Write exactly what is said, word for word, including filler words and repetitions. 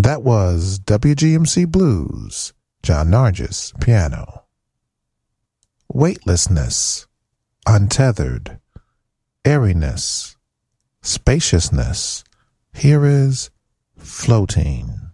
That was W G M C Blues, John Nargis, piano. Weightlessness, untethered, airiness, spaciousness. Here is Floating.